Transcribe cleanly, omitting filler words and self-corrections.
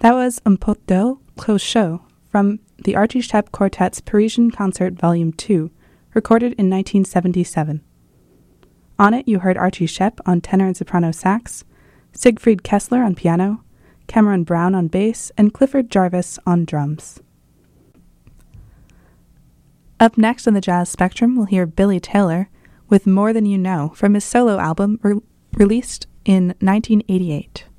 That was Un pot d'eau chaud from the Archie Shepp Quartet's Parisian Concert Volume 2, recorded in 1977. On it you heard Archie Shepp on tenor and soprano sax, Siegfried Kessler on piano, Cameron Brown on bass, and Clifford Jarvis on drums. Up next on the Jazz Spectrum, we'll hear Billy Taylor with More Than You Know from his solo album released in 1988.